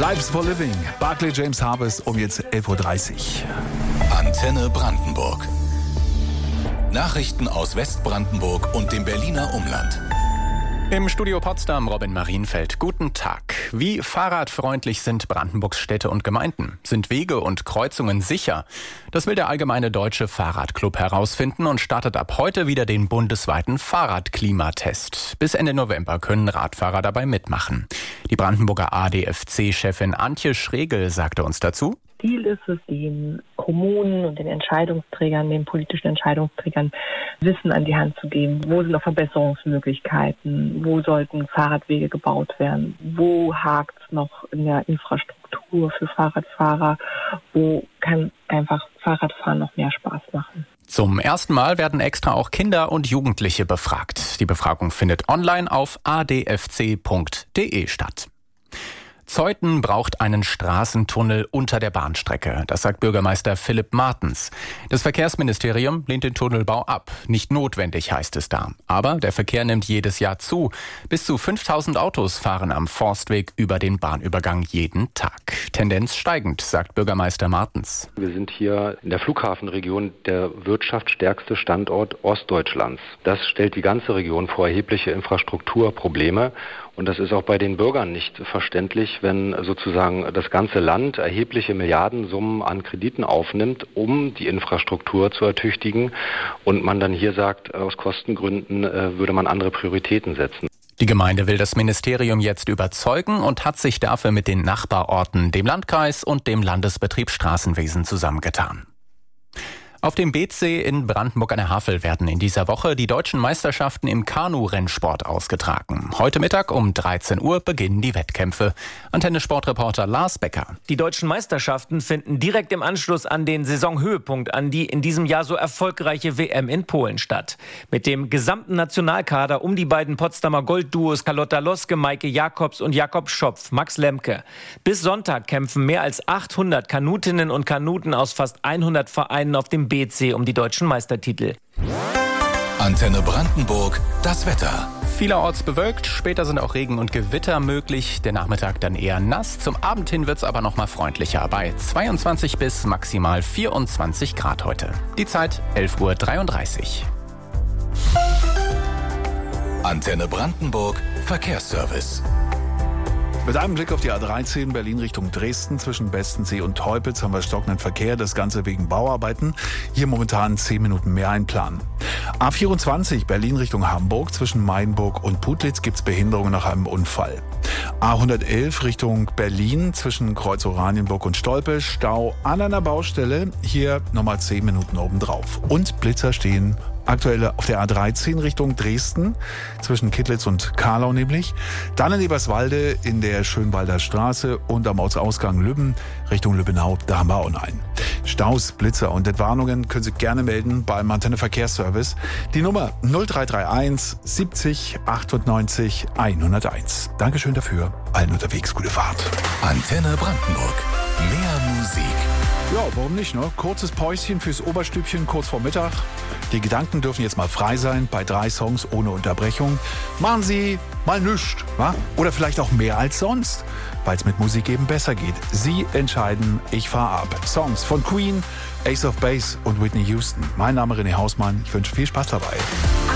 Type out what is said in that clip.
Lives for Living, Barclay James Harvest um jetzt 11.30 Uhr. Antenne Brandenburg. Nachrichten aus Westbrandenburg und dem Berliner Umland. Im Studio Potsdam Robin Marienfeld. Guten Tag. Wie fahrradfreundlich sind Brandenburgs Städte und Gemeinden? Sind Wege und Kreuzungen sicher? Das will der Allgemeine Deutsche Fahrradclub herausfinden und startet ab heute wieder den bundesweiten Fahrradklimatest. Bis Ende November können Radfahrer dabei mitmachen. Die Brandenburger ADFC-Chefin Antje Schregel sagte uns dazu: Ziel ist es, den Kommunen und den Entscheidungsträgern, den politischen Entscheidungsträgern Wissen an die Hand zu geben. Wo sind noch Verbesserungsmöglichkeiten? Wo sollten Fahrradwege gebaut werden? Wo hakt es noch in der Infrastruktur für Fahrradfahrer? Wo kann einfach Fahrradfahren noch mehr Spaß machen? Zum ersten Mal werden extra auch Kinder und Jugendliche befragt. Die Befragung findet online auf adfc.de statt. Zeuthen braucht einen Straßentunnel unter der Bahnstrecke. Das sagt Bürgermeister Philipp Martens. Das Verkehrsministerium lehnt den Tunnelbau ab. Nicht notwendig, heißt es da. Aber der Verkehr nimmt jedes Jahr zu. Bis zu 5000 Autos fahren am Forstweg über den Bahnübergang jeden Tag. Tendenz steigend, sagt Bürgermeister Martens. Wir sind hier in der Flughafenregion der wirtschaftsstärkste Standort Ostdeutschlands. Das stellt die ganze Region vor erhebliche Infrastrukturprobleme. Und das ist auch bei den Bürgern nicht verständlich, wenn sozusagen das ganze Land erhebliche Milliardensummen an Krediten aufnimmt, um die Infrastruktur zu ertüchtigen. Und man dann hier sagt, aus Kostengründen würde man andere Prioritäten setzen. Die Gemeinde will das Ministerium jetzt überzeugen und hat sich dafür mit den Nachbarorten, dem Landkreis und dem Landesbetrieb Straßenwesen zusammengetan. Auf dem BC in Brandenburg an der Havel werden in dieser Woche die deutschen Meisterschaften im Kanu-Rennsport ausgetragen. Heute Mittag um 13 Uhr beginnen die Wettkämpfe. Antenne-Sportreporter Lars Becker. Die deutschen Meisterschaften finden direkt im Anschluss an den Saisonhöhepunkt an die in diesem Jahr so erfolgreiche WM in Polen statt. Mit dem gesamten Nationalkader um die beiden Potsdamer Goldduos Carlotta Loske, Maike Jakobs und Jakob Schopf, Max Lemke. Bis Sonntag kämpfen mehr als 800 Kanutinnen und Kanuten aus fast 100 Vereinen auf dem BC um die deutschen Meistertitel. Antenne Brandenburg, das Wetter. Vielerorts bewölkt, später sind auch Regen und Gewitter möglich. Der Nachmittag dann eher nass. Zum Abend hin wird es aber noch mal freundlicher. Bei 22 bis maximal 24 Grad heute. Die Zeit 11.33 Uhr. Antenne Brandenburg, Verkehrsservice. Mit einem Blick auf die A13 Berlin Richtung Dresden zwischen Bestensee und Teupitz haben wir stockenden Verkehr, das Ganze wegen Bauarbeiten. Hier momentan 10 Minuten mehr einplanen. A24 Berlin Richtung Hamburg zwischen Mainburg und Putlitz gibt es Behinderungen nach einem Unfall. A111 Richtung Berlin zwischen Kreuz Oranienburg und Stolpe, Stau an einer Baustelle, hier nochmal 10 Minuten obendrauf. Und Blitzer stehen aktuell auf der A13 Richtung Dresden, zwischen Kittlitz und Karlau nämlich. Dann in Eberswalde in der Schönwalder Straße und am Ortsausgang Lübben Richtung Lübbenau, da haben wir auch noch einen. Staus, Blitzer und Entwarnungen können Sie gerne melden beim Antenne Verkehrsservice. Die Nummer 0331 70 98 101. Dankeschön dafür. Allen unterwegs gute Fahrt. Antenne Brandenburg. Mehr Musik. Ja, warum nicht, ne? Kurzes Päuschen fürs Oberstübchen kurz vor Mittag. Die Gedanken dürfen jetzt mal frei sein bei 3 Songs ohne Unterbrechung. Machen Sie mal nichts, wa? Oder vielleicht auch mehr als sonst, weil es mit Musik eben besser geht. Sie entscheiden, ich fahr ab. Songs von Queen, Ace of Base und Whitney Houston. Mein Name René Hausmann. Ich wünsche viel Spaß dabei.